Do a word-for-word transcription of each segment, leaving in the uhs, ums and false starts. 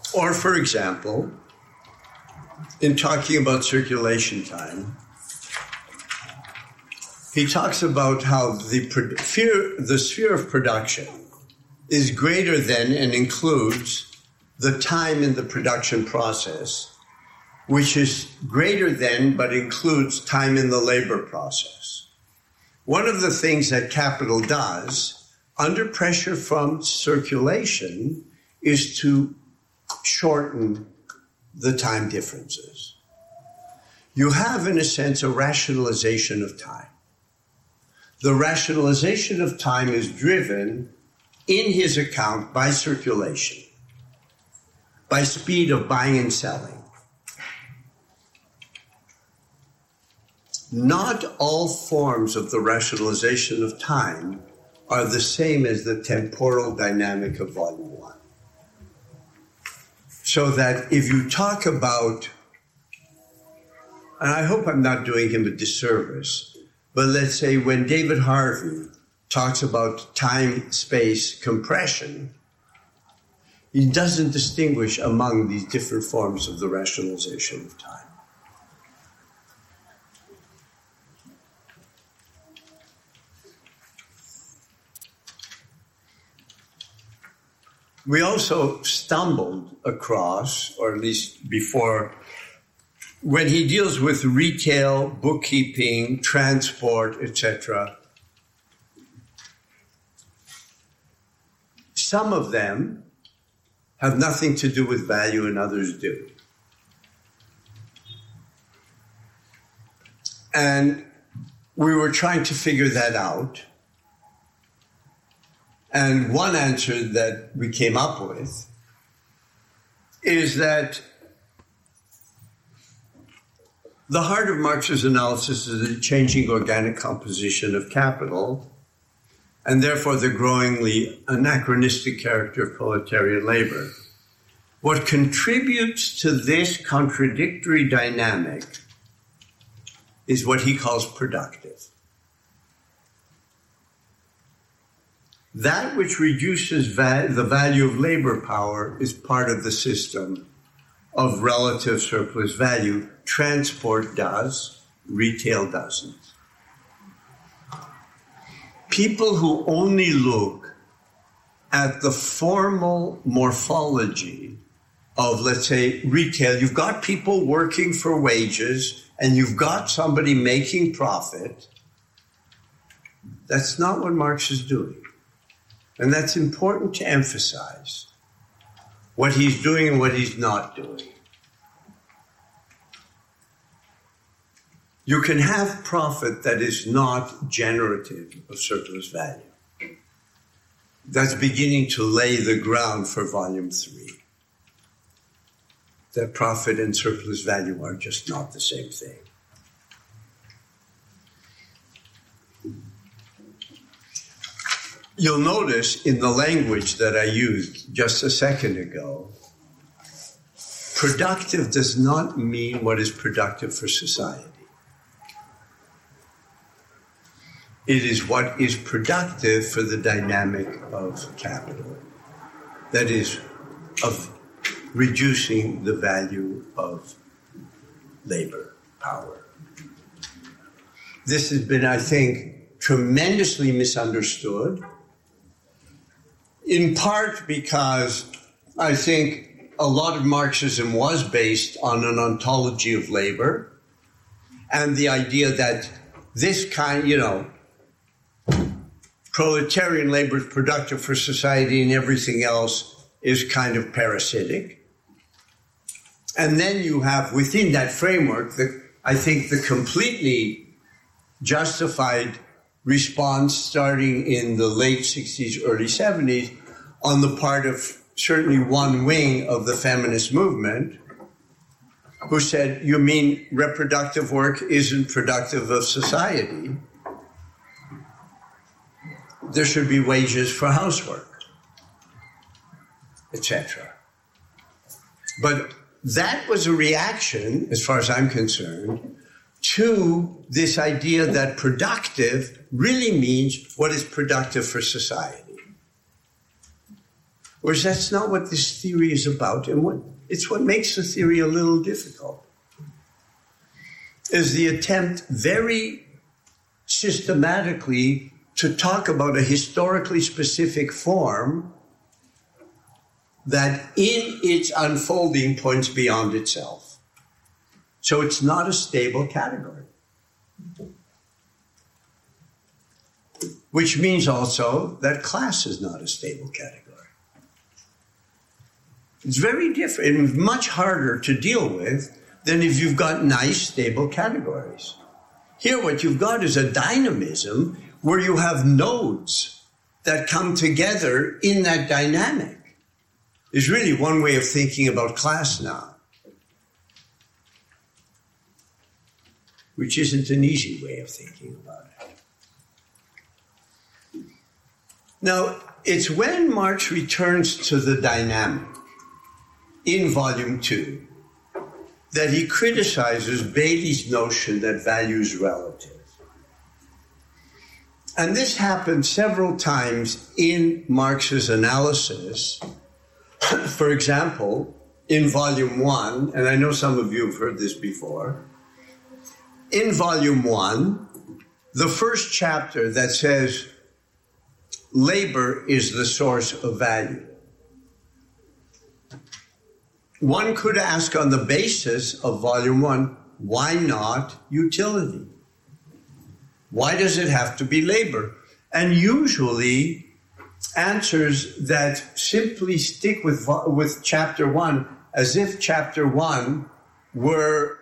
Or, for example, in talking about circulation time, he talks about how the, the sphere of production is greater than and includes the time in the production process, which is greater than but includes time in the labor process. One of the things that capital does under pressure from circulation is to shorten the time differences. You have, in a sense, a rationalization of time. The rationalization of time is driven in his account by circulation, by speed of buying and selling. Not all forms of the rationalization of time are the same as the temporal dynamic of volume one. So that if you talk about, and I hope I'm not doing him a disservice, but let's say when David Harvey talks about time-space compression, he doesn't distinguish among these different forms of the rationalization of time. We also stumbled across, or at least before, when he deals with retail, bookkeeping, transport, et cetera, some of them have nothing to do with value and others do. And we were trying to figure that out. And one answer that we came up with is that the heart of Marx's analysis is the changing organic composition of capital, and therefore the growingly anachronistic character of proletarian labor. What contributes to this contradictory dynamic is what he calls productive. That which reduces va- the value of labor power is part of the system of relative surplus value. Transport does, retail doesn't. People who only look at the formal morphology of, let's say, retail, you've got people working for wages and you've got somebody making profit. That's not what Marx is doing. And that's important to emphasize, what he's doing and what he's not doing. You can have profit that is not generative of surplus value. That's beginning to lay the ground for volume three. That profit and surplus value are just not the same thing. You'll notice in the language that I used just a second ago, productive does not mean what is productive for society. It is what is productive for the dynamic of capital. That is, of reducing the value of labor power. This has been, I think, tremendously misunderstood, in part because I think a lot of Marxism was based on an ontology of labor and the idea that this kind, you know, proletarian labor is productive for society and everything else is kind of parasitic. And then you have within that framework, the, I think, the completely justified response starting in the late sixties, early seventies on the part of certainly one wing of the feminist movement who said, you mean reproductive work isn't productive of society? There should be wages for housework, et cetera. But that was a reaction, as far as I'm concerned, to this idea that productive really means what is productive for society. Whereas that's not what this theory is about, and what it's what makes the theory a little difficult, is the attempt very systematically to talk about a historically specific form that in its unfolding points beyond itself. So it's not a stable category. Which means also that class is not a stable category. It's very different and much harder to deal with than if you've got nice, stable categories. Here, what you've got is a dynamism where you have nodes that come together in that dynamic. Is really one way of thinking about class now, which isn't an easy way of thinking about it. Now, it's when Marx returns to the dynamic in volume two that he criticizes Bailey's notion that value is relative. And this happened several times in Marx's analysis. For example, in volume one, and I know some of you have heard this before, in volume one, the first chapter that says labor is the source of value. One could ask on the basis of volume one, why not utility? Why does it have to be labor? And usually answers that simply stick with, with chapter one as if chapter one were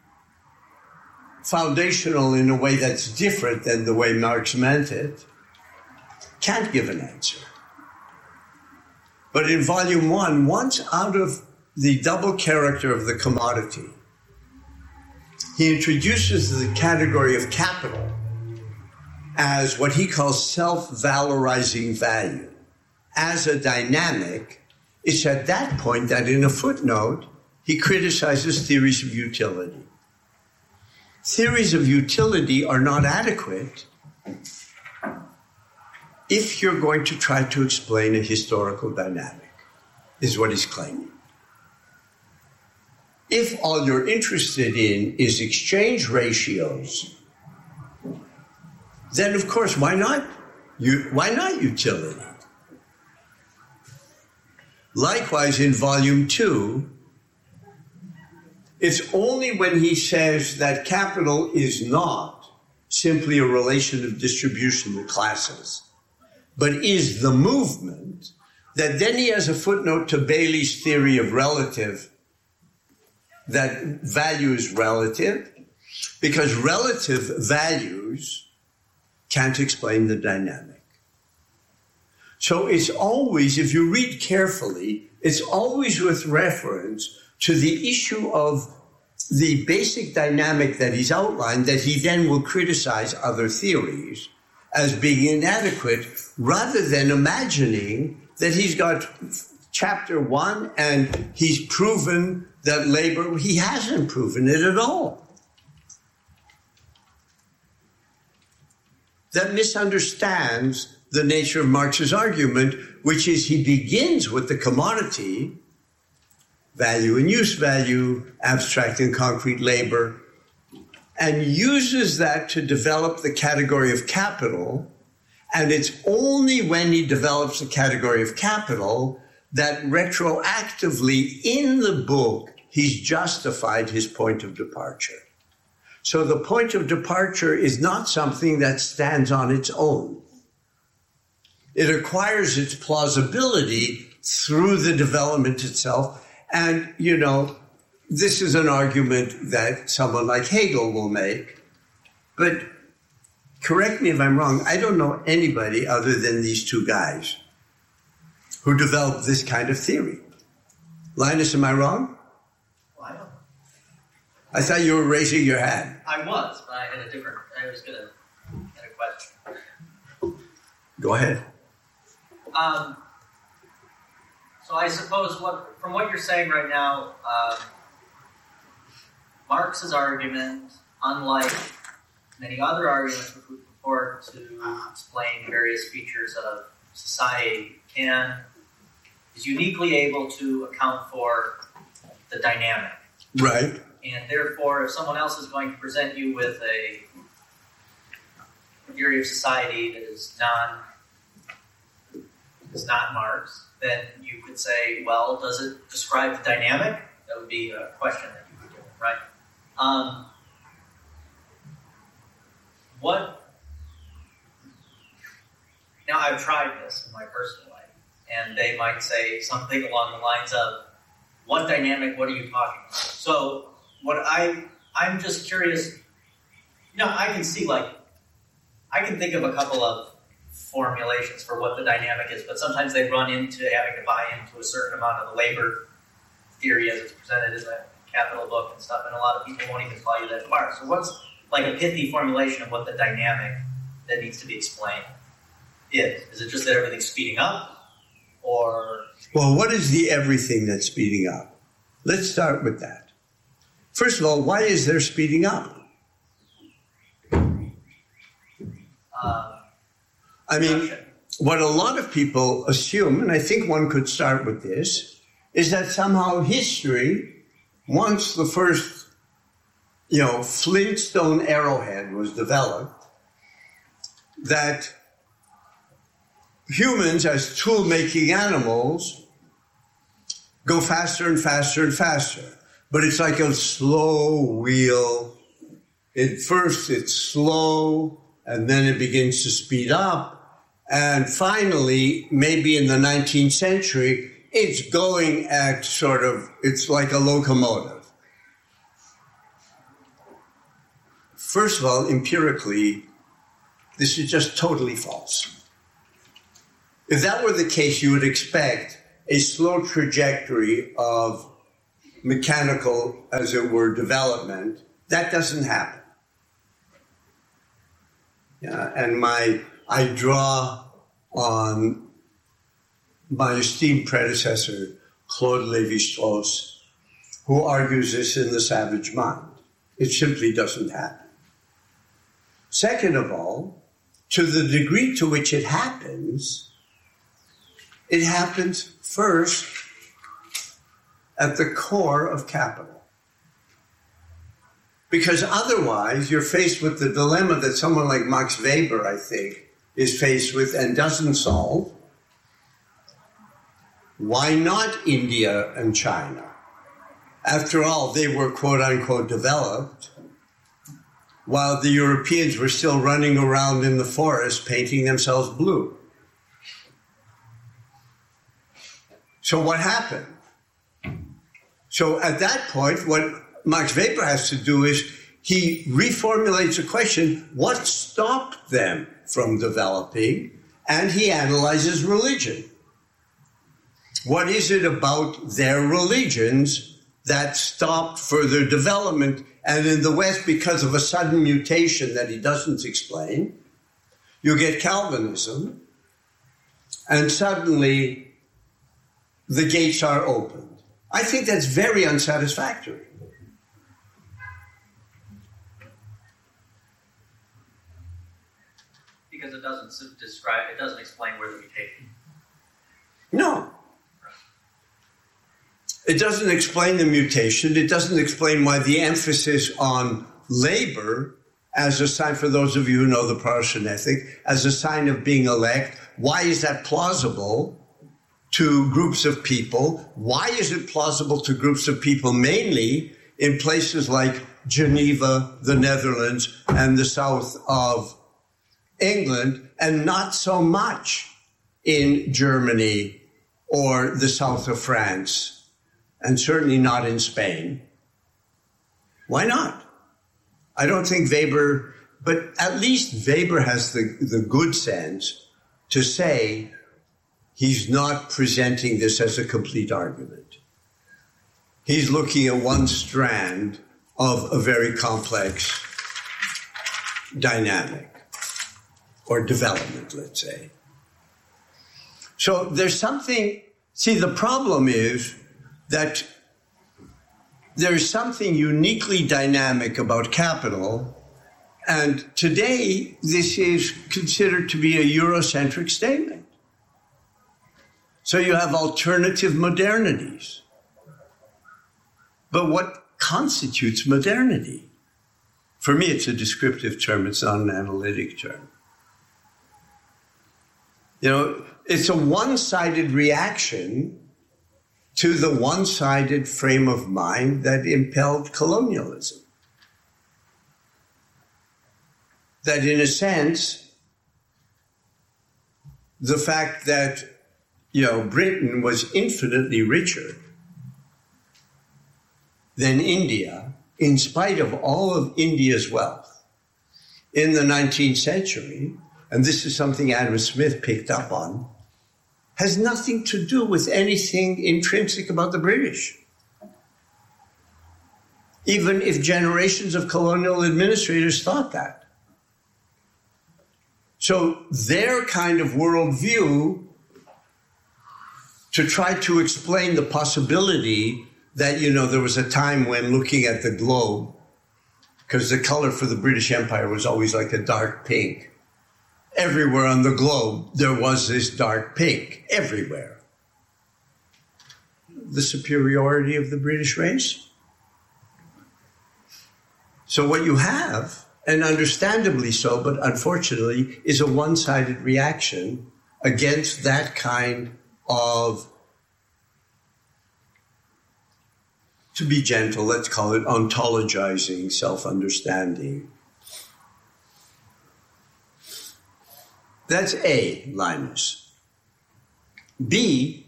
foundational in a way that's different than the way Marx meant it, can't give an answer. But in volume one, once out of the double character of the commodity, he introduces the category of capital as what he calls self-valorizing value. As a dynamic, it's at that point that in a footnote, he criticizes theories of utility. Theories of utility are not adequate if you're going to try to explain a historical dynamic, is what he's claiming. If all you're interested in is exchange ratios, then of course, why not? You, why not utility? Likewise, in volume two, it's only when he says that capital is not simply a relation of distribution to classes, but is the movement, that then he has a footnote to Bailey's theory of relative, that value is relative, because relative values can't explain the dynamic. So it's always, if you read carefully, it's always with reference to the issue of the basic dynamic that he's outlined, that he then will criticize other theories as being inadequate, rather than imagining that he's got chapter one and he's proven that labor, he hasn't proven it at all. That misunderstands the nature of Marx's argument, which is he begins with the commodity, value and use value, abstract and concrete labor, and uses that to develop the category of capital. And it's only when he develops the category of capital that retroactively in the book, he's justified his point of departure. So the point of departure is not something that stands on its own. It acquires its plausibility through the development itself. And, you know, this is an argument that someone like Hegel will make. But correct me if I'm wrong, I don't know anybody other than these two guys who developed this kind of theory. Linus, am I wrong? Well, I don't know. I thought you were raising your hand. I was, but I had a different, I was going to get a question. Go ahead. Um, so I suppose what, from what you're saying right now, um, Marx's argument, unlike many other arguments which we purport to explain various features of society, can is uniquely able to account for the dynamic. Right. And therefore, if someone else is going to present you with a theory of society that is non, is not Marx, then you could say, well, does it describe the dynamic? That would be a question that you would do, right? Um, what? Now, I've tried this in my personal life, and they might say something along the lines of, what dynamic, what are you talking about? So, what I, I'm just curious, you know, I can see, like, I can think of a couple of formulations for what the dynamic is, but sometimes they run into having to buy into a certain amount of the labor theory as it's presented in the Capital book and stuff, and a lot of people won't even call you that far. So what's like a pithy formulation of what the dynamic that needs to be explained is? Is it just that everything's speeding up, or? Well, what is the everything that's speeding up? Let's start with that. First of all, why is there speeding up? Uh, I mean, what a lot of people assume, and I think one could start with this, is that somehow history, once the first, you know, Flintstone arrowhead was developed, that humans as tool-making animals go faster and faster and faster. But it's like a slow wheel. At first it's slow, and then it begins to speed up. And finally, maybe in the nineteenth century, it's going at sort of, it's like a locomotive. First of all, empirically, this is just totally false. If that were the case, you would expect a slow trajectory of mechanical, as it were, development. That doesn't happen. Yeah, and my I draw on my esteemed predecessor, Claude Lévi-Strauss, who argues this in The Savage Mind. It simply doesn't happen. Second of all, to the degree to which it happens, it happens first at the core of capital. Because otherwise, you're faced with the dilemma that someone like Max Weber, I think, is faced with and doesn't solve. Why not India and China? After all, they were quote-unquote developed, while the Europeans were still running around in the forest painting themselves blue. So what happened? So at that point, what Max Weber has to do is he reformulates the question, what stopped them from developing? And he analyzes religion. What is it about their religions that stopped further development? And in the West, because of a sudden mutation that he doesn't explain, you get Calvinism, and suddenly the gates are opened. I think that's very unsatisfactory. Because it doesn't describe, it doesn't explain where the mutation. No. It doesn't explain the mutation. It doesn't explain why the emphasis on labor as a sign, for those of you who know the Protestant ethic, as a sign of being elect. Why is that plausible to groups of people? Why is it plausible to groups of people mainly in places like Geneva, the Netherlands, and the south of England, and not so much in Germany or the south of France, and certainly not in Spain? Why not? I don't think Weber, but at least Weber has the, the good sense to say he's not presenting this as a complete argument. He's looking at one strand of a very complex dynamic or development, let's say. So there's something, see, the problem is that there's something uniquely dynamic about capital, and today this is considered to be a Eurocentric statement. So you have alternative modernities. But what constitutes modernity? For me, it's a descriptive term. It's not an analytic term. You know, it's a one-sided reaction to the one-sided frame of mind that impelled colonialism. That in a sense, the fact that, you know, Britain was infinitely richer than India, in spite of all of India's wealth in the nineteenth century, and this is something Adam Smith picked up on, has nothing to do with anything intrinsic about the British. Even if generations of colonial administrators thought that. So their kind of worldview to try to explain the possibility that, you know, there was a time when looking at the globe, because the color for the British Empire was always like a dark pink. Everywhere on the globe, there was this dark pink, everywhere. The superiority of the British race. So what you have, and understandably so, but unfortunately, is a one-sided reaction against that kind of, to be gentle, let's call it ontologizing self-understanding. That's A, Linus. B,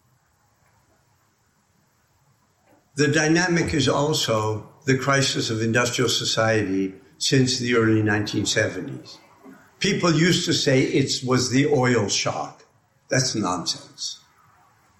the dynamic is also the crisis of industrial society since the early nineteen seventies. People used to say it was the oil shock. That's nonsense.